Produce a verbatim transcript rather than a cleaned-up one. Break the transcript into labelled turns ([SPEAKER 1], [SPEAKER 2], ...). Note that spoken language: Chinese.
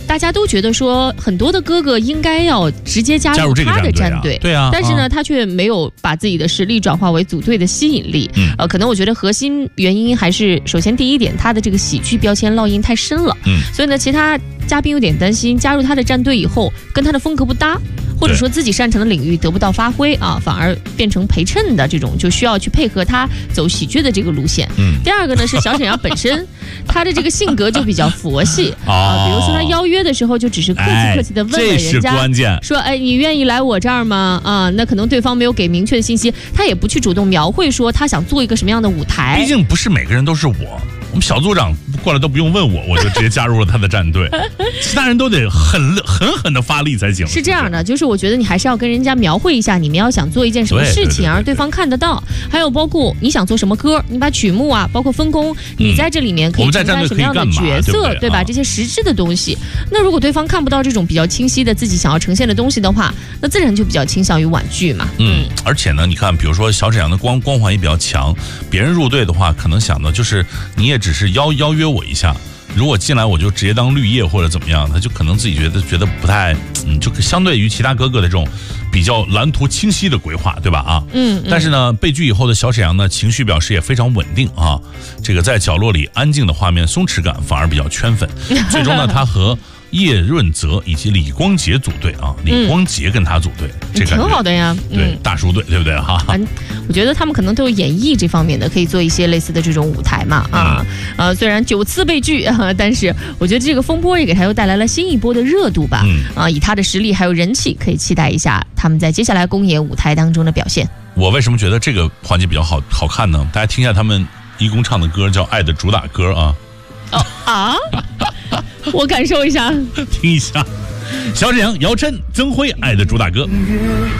[SPEAKER 1] 大家都觉得说很多的哥哥应该要直接加入他的战队，
[SPEAKER 2] 对啊，
[SPEAKER 1] 但是呢，他却没有把自己的实力转化为组队的吸引力。
[SPEAKER 2] 嗯，
[SPEAKER 1] 呃，可能我觉得核心原因还是，首先第一点，他的这个喜剧标签烙印太深了。
[SPEAKER 2] 嗯，
[SPEAKER 1] 所以呢，其他嘉宾有点担心加入他的战队以后跟他的风格不搭，或者说自己擅长的领域得不到发挥啊，反而变成陪衬的这种，就需要去配合他走喜剧的这个路线。
[SPEAKER 2] 嗯，
[SPEAKER 1] 第二个呢是小沈阳本身他的这个性格就比较佛系啊、哦，比如说他邀约的时候就只是客气客气的问问人家，
[SPEAKER 2] 哎、
[SPEAKER 1] 说哎你愿意来我这儿吗？啊，那可能对方没有给明确的信息，他也不去主动描绘说他想做一个什么样的舞台。
[SPEAKER 2] 毕竟不是每个人都是我。我们小组长过来都不用问我，我就直接加入了他的战队，其他人都得狠狠狠的发力才行。
[SPEAKER 1] 是这样的，就是我觉得你还是要跟人家描绘一下，你们要想做一件什么事情，而对方看得到。还有包括你想做什么歌，你把曲目啊，包括分工，你在这里面可以承担什么样的角色，
[SPEAKER 2] 嗯、对,
[SPEAKER 1] 对吧？这些实质的东西。那如果对方看不到这种比较清晰的自己想要呈现的东西的话，那自然就比较倾向于婉拒嘛。
[SPEAKER 2] 嗯，而且呢，你看，比如说小沈阳的光光环也比较强，别人入队的话，可能想的就是你也只是邀邀约我一下。如果进来我就直接当绿叶或者怎么样，他就可能自己觉得觉得不太，嗯，就相对于其他哥哥的这种比较蓝图清晰的规划，对吧？啊，
[SPEAKER 1] 嗯。
[SPEAKER 2] 但是呢，被拒以后的小沈阳呢，情绪表示也非常稳定啊。这个在角落里安静的画面松弛感反而比较圈粉。最终呢，他和叶润泽以及李光洁组队啊，李光洁跟他组队，嗯、这个
[SPEAKER 1] 挺好的呀。
[SPEAKER 2] 对，
[SPEAKER 1] 嗯、
[SPEAKER 2] 大叔队，对不对哈？
[SPEAKER 1] 嗯，我觉得他们可能都有演艺这方面的，可以做一些类似的这种舞台嘛。啊，嗯、呃，虽然九次被拒啊，但是我觉得这个风波也给他又带来了新一波的热度吧。
[SPEAKER 2] 嗯
[SPEAKER 1] 啊，以他的实力还有人气，可以期待一下他们在接下来公演舞台当中的表现。
[SPEAKER 2] 我为什么觉得这个环节比较好好看呢？大家听一下他们一公唱的歌，叫《爱的主打歌》啊。
[SPEAKER 1] 哦啊。我感受一下，
[SPEAKER 2] 听一下，小沈阳、姚琛、曾辉，《爱的主打歌》。